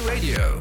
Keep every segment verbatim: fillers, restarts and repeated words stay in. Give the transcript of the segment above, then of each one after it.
Radio.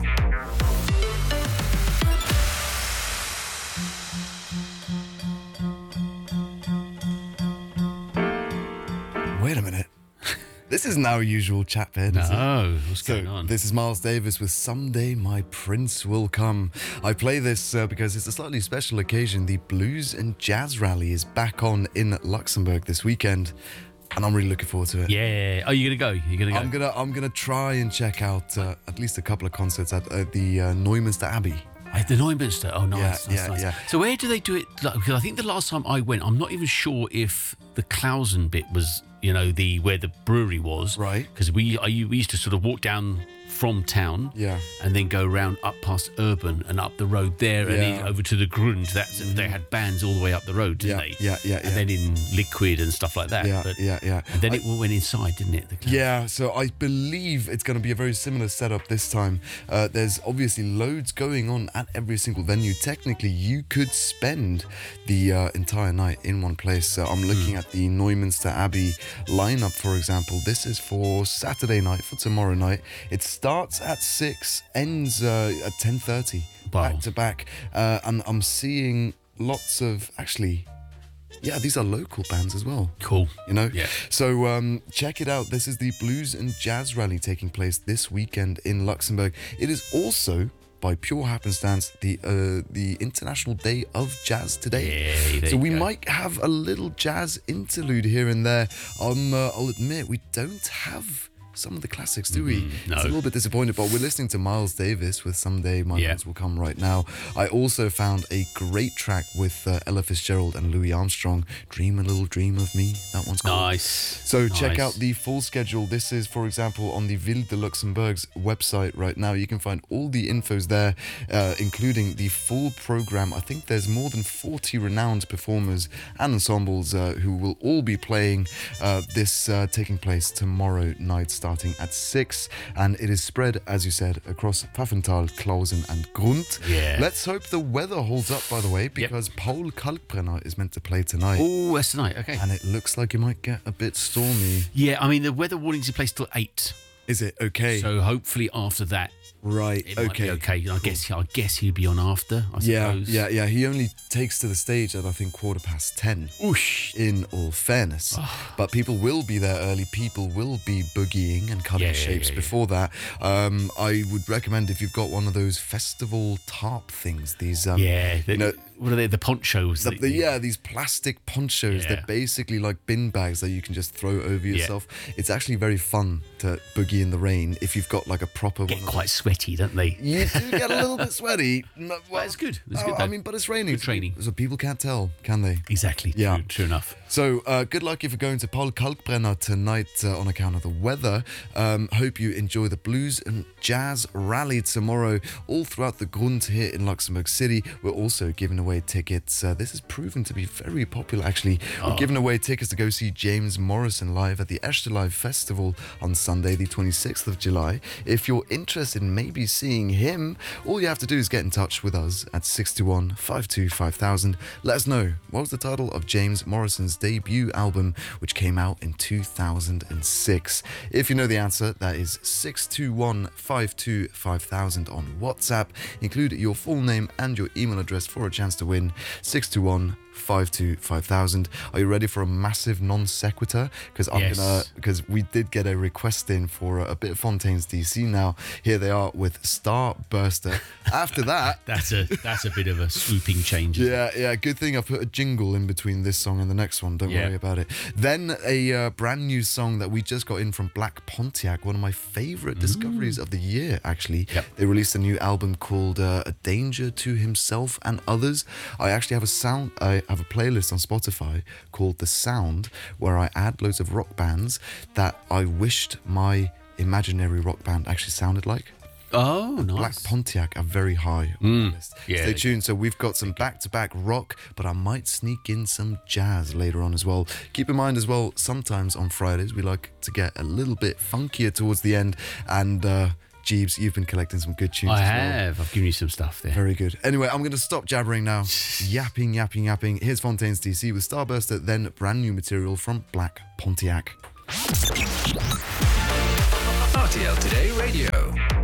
Wait a minute. This isn't our usual chat bed, is it? No, what's So, going on? this is Miles Davis with Someday My Prince Will Come. I play this uh, because it's a slightly special occasion. The Blues and Jazz Rally is back on in Luxembourg this weekend, and I'm really looking forward to it. Yeah. Oh, you're gonna go? You're gonna go? I'm gonna I'm gonna try and check out uh, at least a couple of concerts at uh, the uh, Neumünster Abbey. At the Neumünster. Oh, nice. Yeah, that's yeah, nice. yeah. So where do they do it? Like, because I think the last time I went, I'm not even sure if the Clausen bit was, you know, the where the brewery was. Right. Because we, I, we used to sort of walk down from town. Yeah. And then go around up past Urban and up the road there and Yeah. then over to the Grund. That's they had bands all the way up the road, didn't Yeah, they? yeah, yeah, And yeah. then in Liquid and stuff like that. Yeah, But, yeah, yeah. And then I- it all went inside, didn't it? The Clausen? Yeah, so I believe it's going to be a very similar setup this time. Uh, there's obviously loads going on at every single venue. Technically, you could spend the uh, entire night in one place. So I'm looking Hmm. at the Neumünster Abbey lineup, for example. This is for Saturday night, for tomorrow night. It starts at six, ends uh, at ten thirty, Wow. back to back. Uh, and I'm seeing lots of, actually, yeah, these are local bands as well. Cool. You know? Yeah. So um, check it out. This is the Blues and Jazz Rally taking place this weekend in Luxembourg. It is also, by pure happenstance, the uh, the International Day of Jazz today. Yeah, there so you we go. might have a little jazz interlude here and there. Um, uh, I'll admit, we don't have some of the classics, do we? Mm, no. It's a little bit disappointed, but we're listening to Miles Davis with Someday My Yeah. Prince Will Come right now. I also found a great track with uh, Ella Fitzgerald and Louis Armstrong, Dream a Little Dream of Me, that one's called. Nice. So check Nice. out the full schedule. This is, for example, on the Ville de Luxembourg's website right now. You can find all the infos there, uh, including the full program. I think there's more than forty renowned performers and ensembles uh, who will all be playing uh, this uh, taking place tomorrow night starting at six. And it is spread, as you said, across Pfaffenthal, Clausen and Grund. Yeah. Let's hope the weather holds up, by the way, because Paul Kalkbrenner is meant to play tonight. Oh, that's tonight. Okay. And it looks like it might get a bit stormy. Yeah, I mean, the weather warning's in place till eight. Is it okay? So hopefully after that, right. it might Okay. be okay. I guess I guess he'd be on after, I Yeah, suppose. yeah, yeah. He only takes to the stage at I think quarter past ten. Oosh. In all fairness, but people will be there early. People will be boogieing and cutting Yeah, yeah, shapes yeah, yeah. before that. Um, I would recommend if you've got one of those festival tarp things. These, um, Yeah. The, you know, what are they? The ponchos. The, that- the, yeah, these plastic ponchos. Yeah. They're basically like bin bags that you can just throw over yourself. It's actually very fun to boogie in the rain if you've got like a proper get one. of quite sweaty, don't they? You do get a little bit sweaty. No, well, That's good. That's oh, good, I though. mean, but it's raining. Good training. So people can't tell, can they? Exactly. Yeah. True, true enough. So uh, good luck if you're going to Paul Kalkbrenner tonight uh, on account of the weather. Um, hope you enjoy the Blues and Jazz Rally tomorrow all throughout the Grund here in Luxembourg City. We're also giving away tickets. Uh, this has proven to be very popular, actually. We're giving away tickets to go see James Morrison live at the Echte Live Festival on Sunday, the twenty-sixth of July. If you're interested in maybe seeing him, all you have to do is get in touch with us at six two one, five two five thousand. Let us know what was the title of James Morrison's debut album, which came out in two thousand six. If you know the answer, that is six two one, five two five thousand on WhatsApp. Include your full name and your email address for a chance to win. six two one, five two five thousand. Are you ready for a massive non sequitur? Because I'm Yes. gonna because we did get a request in for a, a bit of Fontaine's D C. Now here they are with Starburster. After that, That's a that's a bit of a swooping change. isn't it? yeah, yeah. Good thing I put a jingle in between this song and the next one. Don't Yeah. worry about it. Then a uh, brand new song that we just got in from Black Pontiac, one of my favorite discoveries of the year. Actually, Yep. they released a new album called uh, "A Danger to Himself and Others." I actually have a sound. I have a playlist on Spotify called "The Sound," where I add loads of rock bands that I wished my imaginary rock band actually sounded like. Oh, nice. Black Pontiac are very high on Mm, the list. yeah, Stay they- tuned. So we've got some back-to-back rock, but I might sneak in some jazz later on as well. Keep in mind as well, sometimes on Fridays we like to get a little bit funkier towards the end. And uh, Jeeves, you've been collecting some good tunes I as well. have. I've given you some stuff there. Very good. Anyway, I'm going to stop jabbering now. yapping, yapping, yapping. Here's Fontaine's D C with Starburster, then brand new material from Black Pontiac. R T L Today Radio.